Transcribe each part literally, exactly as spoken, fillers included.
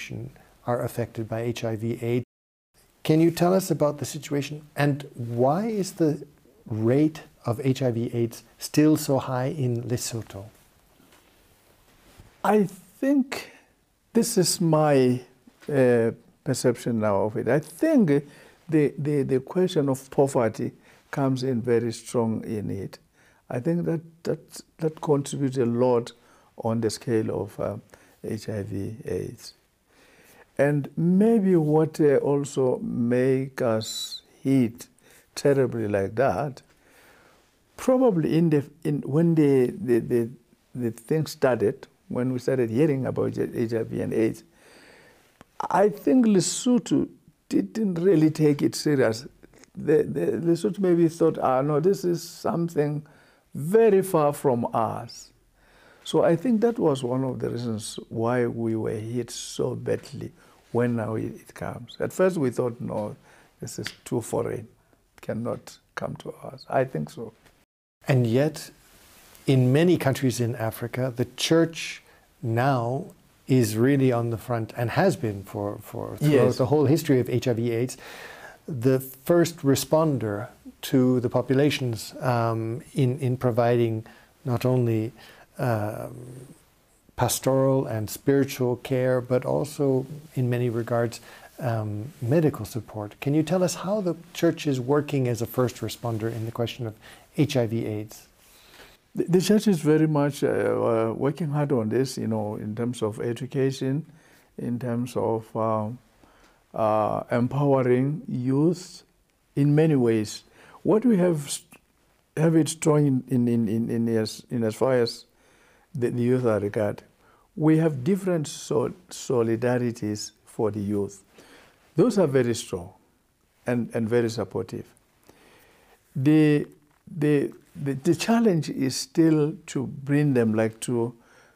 population are affected by H I V AIDS. Can you tell us about the situation, and why is the rate of H I V AIDS still so high in Lesotho? I think this is my uh, perception now of it. I think the, the, the question of poverty comes in very strong in it. I think that that, that contributes a lot on the scale of uh, H I V AIDS. And maybe what uh, also make us hit terribly like that, probably in the, in, when the, the, the, the thing started, when we started hearing about H I V and AIDS, I think Lesotho didn't really take it serious. The, the, Lesotho maybe thought, ah, no, this is something very far from us. So I think that was one of the reasons why we were hit so badly when now it comes. At first we thought, no, this is too foreign, it cannot come to us. I think so. And yet, in many countries in Africa, the church now is really on the front, and has been for, for throughout yes. the whole history of H I V AIDS, the first responder to the populations um, in, in providing not only um, pastoral and spiritual care, but also in many regards um, medical support. Can you tell us how the church is working as a first responder in the question of H I V AIDS? The, the church is very much uh, uh, working hard on this, you know, in terms of education, in terms of uh, uh, empowering youth in many ways. What we have have it strong in, in, in, in, in, as, in as far as the, the youth are regarded. We have different sol solidarities for the youth. Those are very strong and, and very supportive. The, the, the, the challenge is still to bring them like to,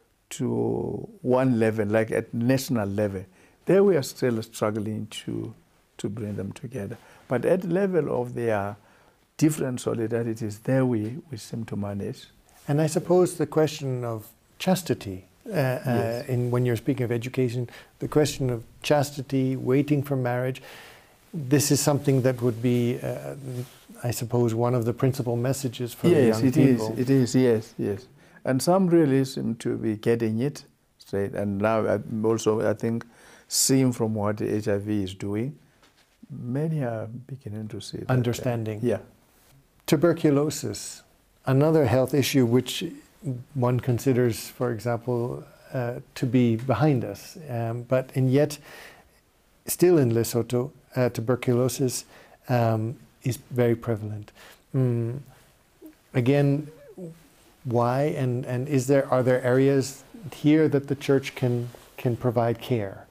to one level, like at national level. There we are still struggling to, to bring them together. But at the level of their different solidarities, there we, we seem to manage. And I suppose the question of chastity, uh, yes. uh, in, when you're speaking of education, the question of chastity, waiting for marriage, this is something that would be, uh, I suppose, one of the principal messages for yes, the young it people. Yes, it is, yes, yes. And some really seem to be getting it straight. And now I also, I think, seeing from what the H I V is doing, many are beginning to see that. Understanding. Yeah. Tuberculosis, another health issue which one considers, for example, uh, to be behind us. Um, but and yet, still in Lesotho, uh, tuberculosis um, is very prevalent. Mm. Again, why? And, and is there, are there areas here that the church can, can provide care?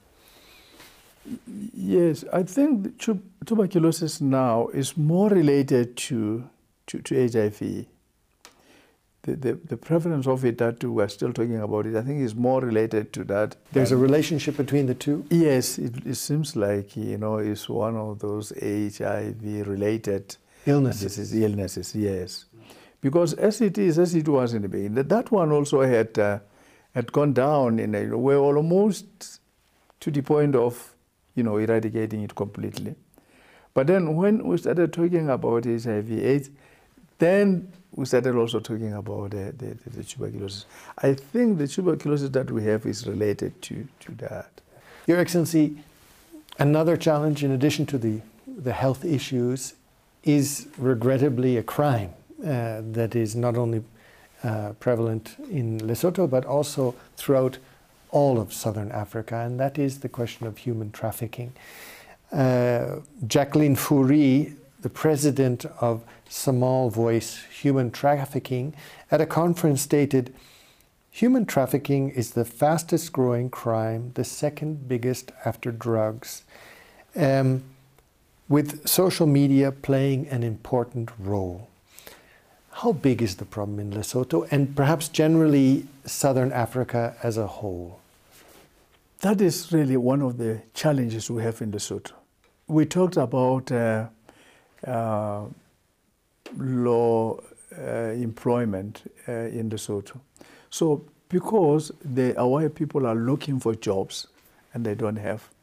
Yes, I think tuberculosis now is more related to, to, to H I V. The, the, the prevalence of it that we're still talking about it, I think is more related to that. There's a relationship between the two? Yes, it, it seems like, you know, it's one of those H I V-related illnesses. Diseases, illnesses, yes. Because as it is, as it was in the beginning, that one also had, uh, had gone down, in a, we're almost to the point of, you know, eradicating it completely. But then when we started talking about H I V AIDS, then we started also talking about the, the, the tuberculosis. I think the tuberculosis that we have is related to, to that. Your Excellency, another challenge in addition to the, the health issues is regrettably a crime uh, that is not only uh, prevalent in Lesotho but also throughout all of Southern Africa, and that is the question of human trafficking. Uh, Jacqueline Fourie, the president of Small Voice Human Trafficking, at a conference stated, "Human trafficking is the fastest growing crime, the second biggest after drugs, um, with social media playing an important role." How big is the problem in Lesotho and perhaps generally Southern Africa as a whole? That is really one of the challenges we have in Lesotho. We talked about uh, uh, low uh, employment uh, in Lesotho. So because the, our people are looking for jobs and they don't have